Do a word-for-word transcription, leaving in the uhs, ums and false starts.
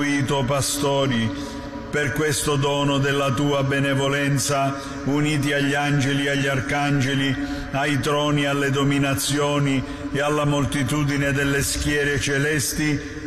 pastori, per questo dono della tua benevolenza, uniti agli angeli e agli arcangeli, ai troni, alle dominazioni e alla moltitudine delle schiere celesti,